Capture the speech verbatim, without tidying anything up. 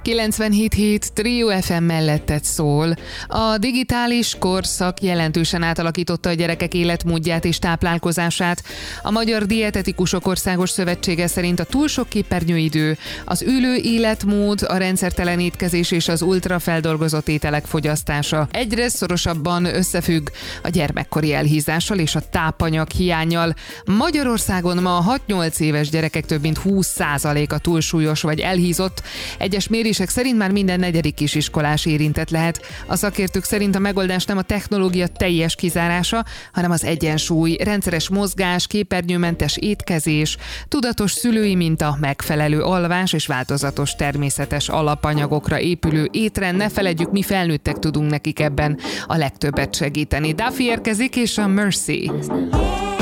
kilencvenhét hét Trio ef em mellettet szól. A digitális korszak jelentősen átalakította a gyerekek életmódját és táplálkozását. A Magyar Dietetikusok Országos Szövetsége szerint a túl sok képernyőidő, az ülő életmód, a rendszertelen étkezés és az ultrafeldolgozott ételek fogyasztása egyre szorosabban összefügg a gyermekkori elhízással és a tápanyag hiánnyal. Magyarországon ma a hat-nyolc éves gyerekek több mint húsz százaléka túlsúlyos vagy elhízott. Egyes mérések szerint már minden negyedik kisiskolás érintett lehet. A szakértők szerint a megoldás nem a technológia teljes kizárása, hanem az egyensúly, rendszeres mozgás, képernyőmentes étkezés, tudatos szülői minta, megfelelő alvás és változatos természetes alapanyagokra épülő étrend. Ne feledjük, mi felnőttek tudunk nekik ebben a legtöbbet segíteni. Duffy érkezik és a Mercy.